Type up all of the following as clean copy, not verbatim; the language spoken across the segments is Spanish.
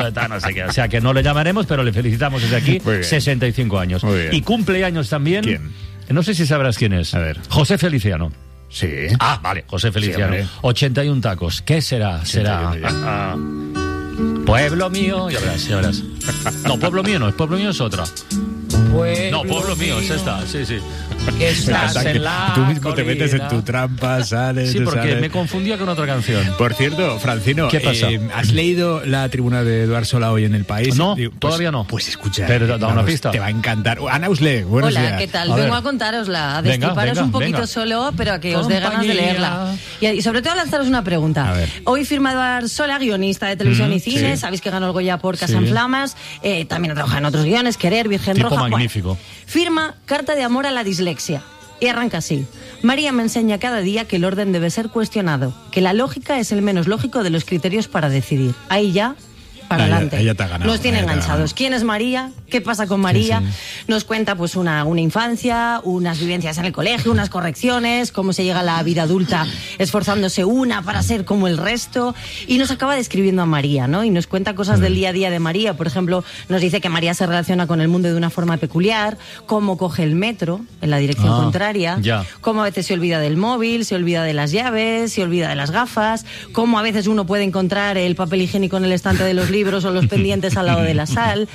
no sé qué. O sea, que no le llamaremos, pero le felicitamos desde aquí, 65 años. Y cumple años también... ¿Quién? No sé si sabrás quién es. A ver. José Feliciano. Sí. Ah, vale, José Feliciano. Sí, 81 tacos. ¿Qué será? Será... Pueblo mío... Ya verás. No, Pueblo mío no, Pueblo mío es otra. No, Pueblo mío es esta, sí. Que estás en la Tú mismo te colina. metes en tu trampa, sales... Sí, porque sales. me confundía con otra canción. Por cierto, Francino, ¿Qué pasa? ¿has leído la tribuna de Eduard Solà hoy en El País? No, Digo, todavía no. Pues escucha. Pero da una pista. Te va a encantar. Ana Usle, buenos días. Hola, ¿qué tal? A Vengo ver. a contárosla, a Venga, destriparos un poquito venga. solo, pero a que os dé ganas de Compañía. leerla. Y sobre todo a lanzaros una pregunta. A ver. Hoy firma Eduard Solà, guionista de televisión y cine, sí. sabéis que ganó el Goya por Casa Sí. en Flamas, también ha trabajado en otros guiones, Querer, Virgen Tipo Roja. magnífico. Bueno, firma Carta de amor a la dislexia. Y arranca así. María me enseña cada día que el orden debe ser cuestionado, que la lógica es el menos lógico de los criterios para decidir. Ahí ya, para adelante. Ella te ha ganado. Nos tiene Ella te ha enganchados. ganado. ¿Quién es María? ¿Qué pasa con María? Sí. Nos cuenta pues una infancia, unas vivencias en el colegio, unas correcciones, cómo se llega a la vida adulta esforzándose una para ser como el resto. Y nos acaba describiendo a María, ¿no? Y nos cuenta cosas del día a día de María. Por ejemplo, nos dice que María se relaciona con el mundo de una forma peculiar, cómo coge el metro en la dirección contraria, ya. cómo a veces se olvida del móvil, se olvida de las llaves, se olvida de las gafas, cómo a veces uno puede encontrar el papel higiénico en el estante de los libros o los pendientes al lado de la sal.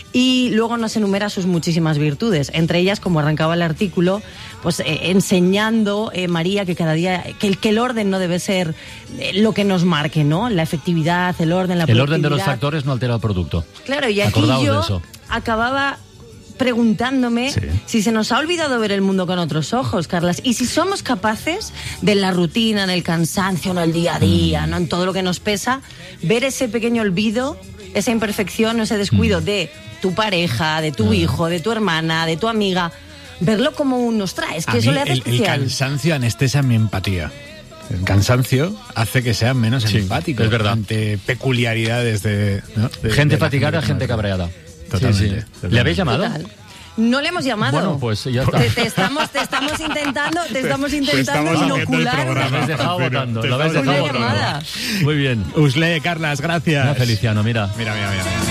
Y luego nos enumera sus muchísimas virtudes, entre ellas, como arrancaba el artículo, pues enseñando María que cada día que el orden no debe ser lo que nos marque, ¿no? La efectividad, el orden, la El orden de los productividad. factores no altera el producto. Claro, y aquí Acordaos de yo eso. acababa preguntándome Sí. si se nos ha olvidado ver el mundo con otros ojos, Carlas, y si somos capaces de la rutina, en el cansancio, en el día a día, no en todo lo que nos pesa, ver ese pequeño olvido, esa imperfección, ese descuido de tu pareja, de tu hijo, de tu hermana, de tu amiga, verlo como un nos trae, es que A eso mí le hace el especial. cansancio anestesia mi empatía. El cansancio hace que sean menos Sí, empáticos es verdad. ante peculiaridades de Gente de la fatigada, que gente no- cabreada. Totalmente, Sí. totalmente. ¿Le habéis llamado? Total. No le hemos llamado. Bueno, pues ya está. Te estamos intentando estamos haciendo el inocular programa. Lo habéis dejado Pero votando. te Lo habéis estamos dejado Una votando. llamada. Muy bien. Usle, Carlas, gracias. Feliciano, mira. Mira.